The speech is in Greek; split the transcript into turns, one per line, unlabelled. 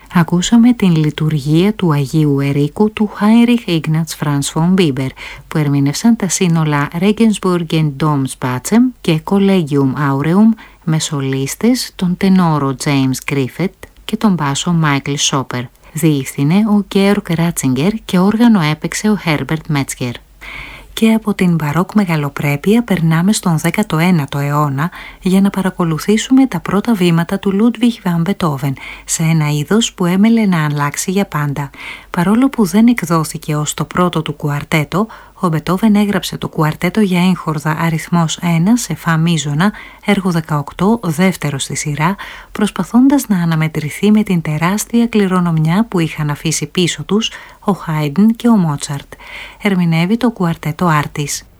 Ακούσαμε την λειτουργία του Αγίου Ερίκου του Heinrich Ignaz Franz von Bieber, που ερμήνευσαν τα σύνολα Regensburg Domspatzem και Collegium Aureum με σολίστες τον τενόρο James Griffith και τον μπάσο Michael Schopper. Διεύθυνε ο Georg Ratzinger και όργανο έπαιξε ο Herbert Metzger. Και από την μπαρόκ μεγαλοπρέπεια περνάμε στον 19ο αιώνα για να παρακολουθήσουμε τα πρώτα βήματα του Ludwig van Beethoven σε ένα είδος που έμελε να αλλάξει για πάντα. Παρόλο που δεν εκδόθηκε ως το πρώτο του κουαρτέτο, ο Μπετόβεν έγραψε το κουαρτέτο για έγχορδα αριθμός 1 σε φα μείζωνα, έργο 18, δεύτερο στη σειρά, προσπαθώντας να αναμετρηθεί με την τεράστια κληρονομιά που είχαν αφήσει πίσω τους ο Χάιντν και ο Μότσαρτ. Ερμηνεύει το κουαρτέτο Άρτις.